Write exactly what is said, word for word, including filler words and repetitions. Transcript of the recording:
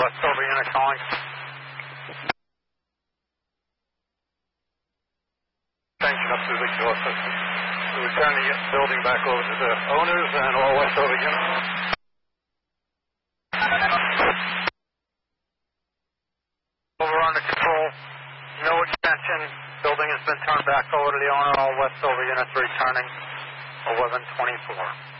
Westover unit calling. Changing up to the door system. We return the building back over to the owners and all Westover units. Over under control. No extension. Building has been turned back over to the owner. All Westover units returning eleven twenty-four.